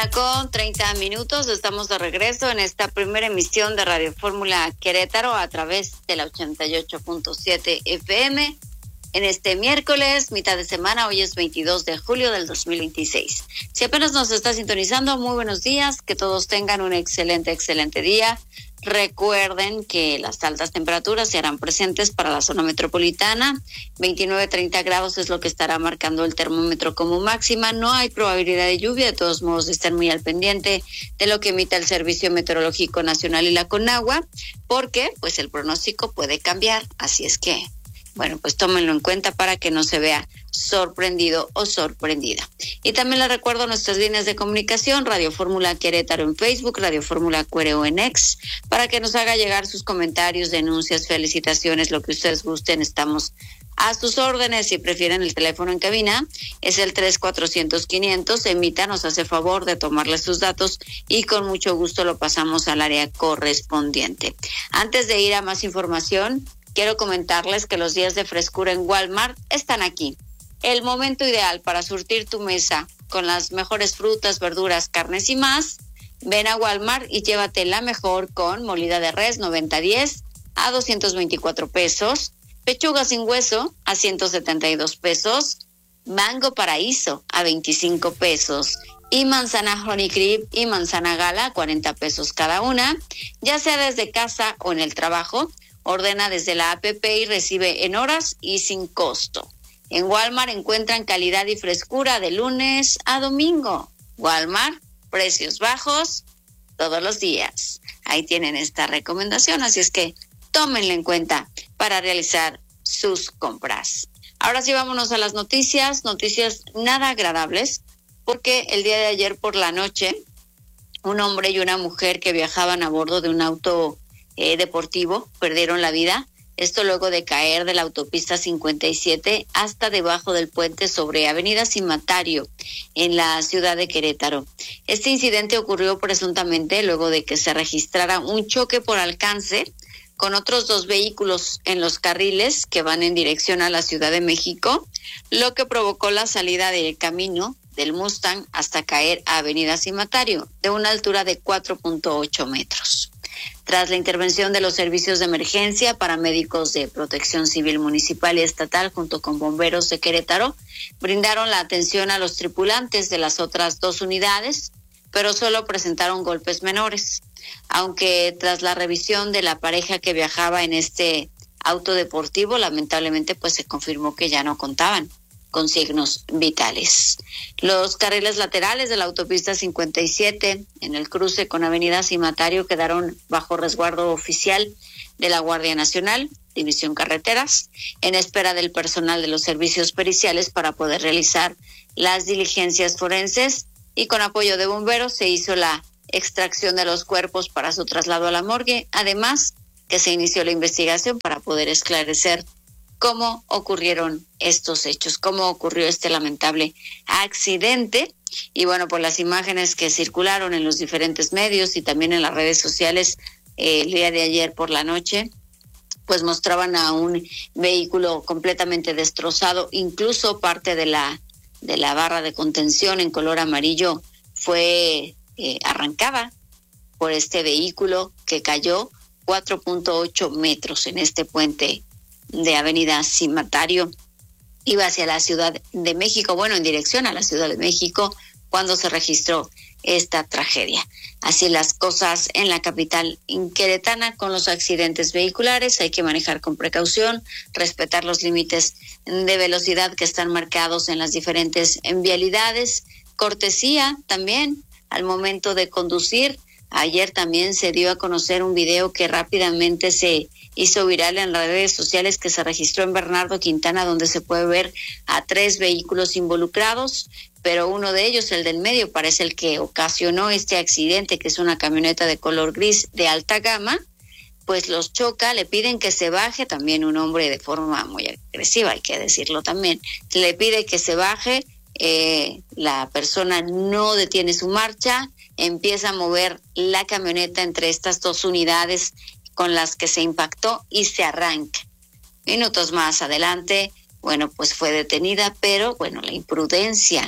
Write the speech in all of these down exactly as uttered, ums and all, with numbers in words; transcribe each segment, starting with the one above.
Una con treinta minutos, estamos de regreso en esta primera emisión de Radio Fórmula Querétaro a través de la ochenta y ocho punto siete F M. En este miércoles, mitad de semana, hoy es veintidós de julio del dos mil veintiséis. Si apenas nos está sintonizando, muy buenos días, que todos tengan un excelente, excelente día. Recuerden que las altas temperaturas se harán presentes para la zona metropolitana. veintinueve a treinta grados es lo que estará marcando el termómetro como máxima. No hay probabilidad de lluvia, de todos modos estén muy al pendiente de lo que emita el Servicio Meteorológico Nacional y la Conagua, porque pues el pronóstico puede cambiar, así es que bueno, pues tómenlo en cuenta para que no se vea sorprendido o sorprendida. Y también les recuerdo nuestras líneas de comunicación, Radio Fórmula Querétaro en Facebook, Radio Fórmula Cuereo en X, para que nos haga llegar sus comentarios, denuncias, felicitaciones, lo que ustedes gusten. Estamos a sus órdenes. Si prefieren el teléfono en cabina, es el tres cuatrocientos quinientos. Emita, nos hace favor de tomarle sus datos y con mucho gusto lo pasamos al área correspondiente. Antes de ir a más información, quiero comentarles que los días de frescura en Walmart están aquí. El momento ideal para surtir tu mesa con las mejores frutas, verduras, carnes y más. Ven a Walmart y llévate la mejor con molida de res noventa diez a doscientos veinticuatro pesos, pechuga sin hueso a ciento setenta y dos pesos, mango paraíso a veinticinco pesos y manzana Honey Cream y manzana Gala a cuarenta pesos cada una, ya sea desde casa o en el trabajo. Ordena desde la app y recibe en horas y sin costo. En Walmart encuentran calidad y frescura de lunes a domingo. Walmart, precios bajos todos los días. Ahí tienen esta recomendación, así es que tómenla en cuenta para realizar sus compras. Ahora sí, vámonos a las noticias, noticias nada agradables, porque el día de ayer por la noche, un hombre y una mujer que viajaban a bordo de un auto Eh, deportivo perdieron la vida, esto luego de caer de la autopista cincuenta y siete hasta debajo del puente sobre Avenida Cimatario en la ciudad de Querétaro. Este incidente ocurrió presuntamente luego de que se registrara un choque por alcance con otros dos vehículos en los carriles que van en dirección a la Ciudad de México, lo que provocó la salida del camino del Mustang hasta caer a Avenida Cimatario de una altura de cuatro punto ocho metros. Tras la intervención de los servicios de emergencia, paramédicos de Protección Civil Municipal y Estatal junto con bomberos de Querétaro brindaron la atención a los tripulantes de las otras dos unidades, pero solo presentaron golpes menores. Aunque tras la revisión de la pareja que viajaba en este auto deportivo, lamentablemente pues se confirmó que ya no contaban con signos vitales. Los carriles laterales de la autopista cincuenta y siete en el cruce con Avenida Cimatario quedaron bajo resguardo oficial de la Guardia Nacional, División Carreteras, en espera del personal de los servicios periciales para poder realizar las diligencias forenses, y con apoyo de bomberos se hizo la extracción de los cuerpos para su traslado a la morgue, además que se inició la investigación para poder esclarecer cómo ocurrieron estos hechos, cómo ocurrió este lamentable accidente. Y bueno, por las imágenes que circularon en los diferentes medios y también en las redes sociales eh, el día de ayer por la noche, pues mostraban a un vehículo completamente destrozado, incluso parte de la de la barra de contención en color amarillo fue eh, arrancada por este vehículo que cayó cuatro punto ocho metros en este puente de Avenida Cimatario. Iba hacia la Ciudad de México, bueno, en dirección a la Ciudad de México, cuando se registró esta tragedia. Así las cosas en la capital queretana con los accidentes vehiculares. Hay que manejar con precaución, respetar los límites de velocidad que están marcados en las diferentes vialidades. Cortesía también al momento de conducir. Ayer también se dio a conocer un video que rápidamente se hizo viral en las redes sociales, que se registró en Bernardo Quintana, donde se puede ver a tres vehículos involucrados, pero uno de ellos, el del medio, parece el que ocasionó este accidente, que es una camioneta de color gris de alta gama, pues los choca, le piden que se baje, también un hombre de forma muy agresiva, hay que decirlo también, le pide que se baje, eh, la persona no detiene su marcha, empieza a mover la camioneta entre estas dos unidades con las que se impactó y se arranca. Minutos más adelante, bueno, pues fue detenida, pero bueno, la imprudencia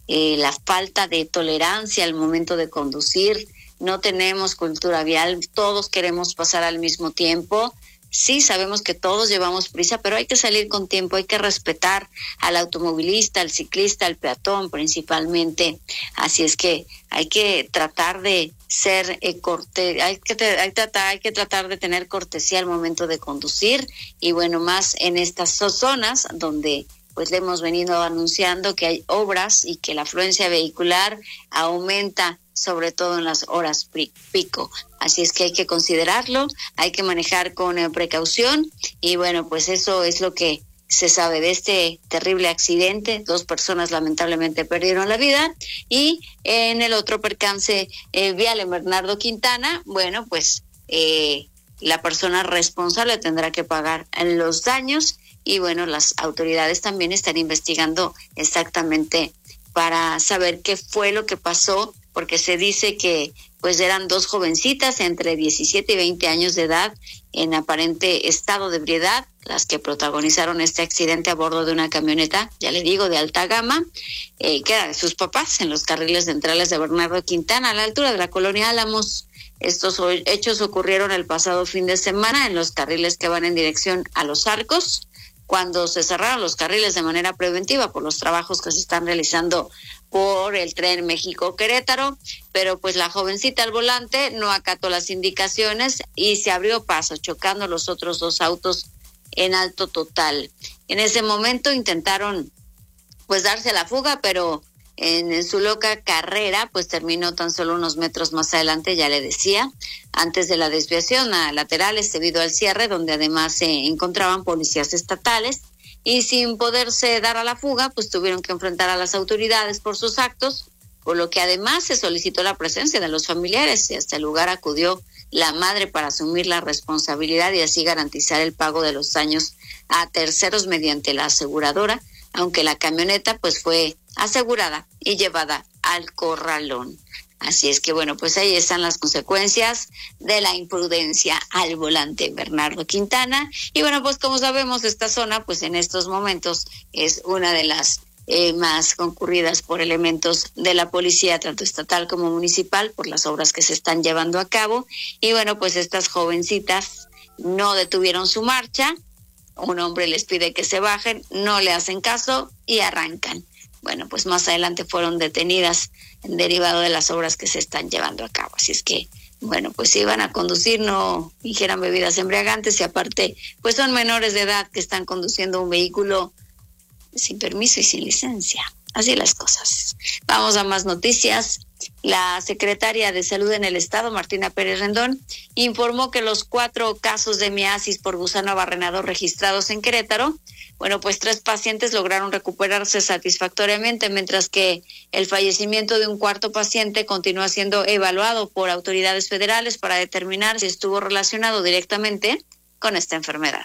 eh, la falta de tolerancia al momento de conducir. No tenemos cultura vial, todos queremos pasar al mismo tiempo. Sí, sabemos que todos llevamos prisa, pero hay que salir con tiempo, hay que respetar al automovilista, al ciclista, al peatón principalmente. Así es que hay que tratar de ser eh, corte, hay que hay, tratar, hay que tratar de tener cortesía al momento de conducir, y bueno, más en estas zonas donde pues le hemos venido anunciando que hay obras y que la afluencia vehicular aumenta, sobre todo en las horas pico. Así es que hay que considerarlo, hay que manejar con eh, precaución, y bueno, pues eso es lo que se sabe de este terrible accidente. Dos personas lamentablemente perdieron la vida, y en el otro percance eh, vial en Bernardo Quintana, bueno, pues eh, la persona responsable tendrá que pagar los daños, y bueno, las autoridades también están investigando exactamente para saber qué fue lo que pasó, porque se dice que pues eran dos jovencitas entre diecisiete y veinte años de edad en aparente estado de ebriedad las que protagonizaron este accidente a bordo de una camioneta, ya le digo, de alta gama, eh, que era de sus papás, en los carriles centrales de Bernardo Quintana, a la altura de la colonia Álamos. Estos hechos ocurrieron el pasado fin de semana en los carriles que van en dirección a Los Arcos, cuando se cerraron los carriles de manera preventiva por los trabajos que se están realizando por el tren México-Querétaro, pero pues la jovencita al volante no acató las indicaciones y se abrió paso, chocando los otros dos autos en alto total. En ese momento intentaron pues darse a la fuga, pero en, en su loca carrera pues terminó tan solo unos metros más adelante, ya le decía, antes de la desviación a laterales debido al cierre, donde además se encontraban policías estatales, y sin poderse dar a la fuga, pues tuvieron que enfrentar a las autoridades por sus actos, por lo que además se solicitó la presencia de los familiares, y hasta el lugar acudió la madre para asumir la responsabilidad y así garantizar el pago de los daños a terceros mediante la aseguradora, aunque la camioneta pues fue asegurada y llevada al corralón. Así es que bueno, pues ahí están las consecuencias de la imprudencia al volante, Bernardo Quintana. Y bueno, pues como sabemos, esta zona pues en estos momentos es una de las eh, más concurridas por elementos de la policía, tanto estatal como municipal, por las obras que se están llevando a cabo. Y bueno, pues estas jovencitas no detuvieron su marcha, un hombre les pide que se bajen, no le hacen caso y arrancan. Bueno, pues más adelante fueron detenidas derivado de las obras que se están llevando a cabo. Así es que, bueno, pues si iban a conducir, no ingieran bebidas embriagantes, y aparte, pues son menores de edad que están conduciendo un vehículo sin permiso y sin licencia. Así las cosas. Vamos a más noticias. La secretaria de Salud en el Estado, Martina Pérez Rendón, informó que los cuatro casos de miasis por gusano barrenador registrados en Querétaro, bueno, pues tres pacientes lograron recuperarse satisfactoriamente, mientras que el fallecimiento de un cuarto paciente continúa siendo evaluado por autoridades federales para determinar si estuvo relacionado directamente con esta enfermedad.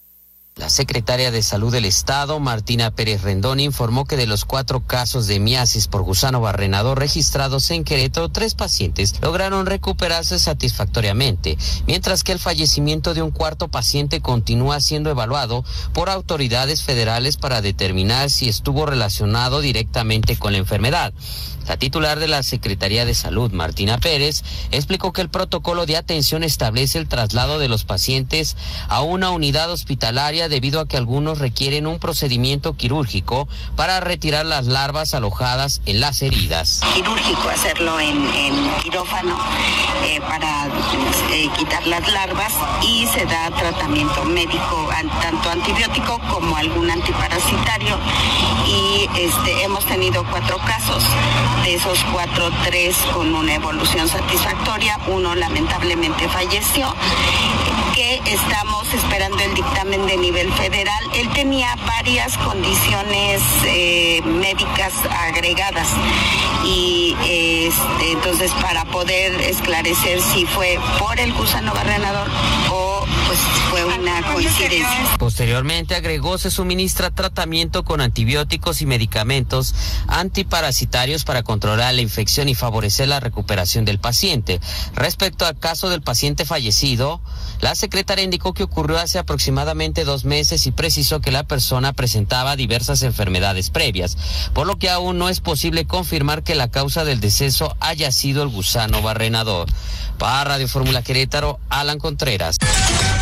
La secretaria de Salud del Estado, Martina Pérez Rendón, informó que de los cuatro casos de miasis por gusano barrenador registrados en Querétaro, tres pacientes lograron recuperarse satisfactoriamente, mientras que el fallecimiento de un cuarto paciente continúa siendo evaluado por autoridades federales para determinar si estuvo relacionado directamente con la enfermedad. La titular de la Secretaría de Salud, Martina Pérez, explicó que el protocolo de atención establece el traslado de los pacientes a una unidad hospitalaria debido a que algunos requieren un procedimiento quirúrgico para retirar las larvas alojadas en las heridas. Quirúrgico, hacerlo en, en quirófano eh, para eh, quitar las larvas, y se da tratamiento médico, tanto antibiótico como algún antiparasitario, y este, hemos tenido cuatro casos. De esos cuatro, tres con una evolución satisfactoria, uno lamentablemente falleció, que estamos esperando el dictamen de nivel federal. Él tenía varias condiciones eh, médicas agregadas, y este, entonces para poder esclarecer si fue por el gusano barrenador o pues fue una coincidencia. Posteriormente agregó, se suministra tratamiento con antibióticos y medicamentos antiparasitarios para controlar la infección y favorecer la recuperación del paciente. Respecto al caso del paciente fallecido, la secretaria indicó que ocurrió hace aproximadamente dos meses y precisó que la persona presentaba diversas enfermedades previas, por lo que aún no es posible confirmar que la causa del deceso haya sido el gusano barrenador. Para Radio Fórmula Querétaro, Alan Contreras.